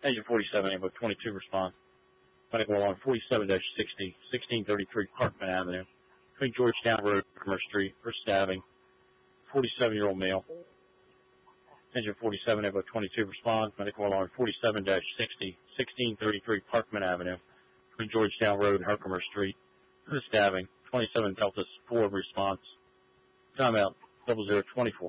Engine 47, Ambulance 22 response. Medical alarm 47-60, 1633 Parkman Avenue, between Georgetown Road and Herkimer Street, for stabbing. 47-year-old male. Engine 47, Ambulance 22 response. Medical alarm 47-60, 1633 Parkman Avenue, between Georgetown Road and Herkimer Street, for stabbing. 27 Delta 4 response. Timeout 0024.